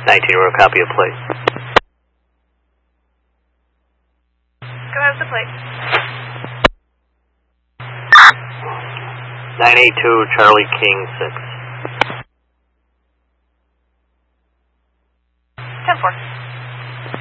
19, we're a copy of plate. Go ahead with the plate. 982 Charlie King 6.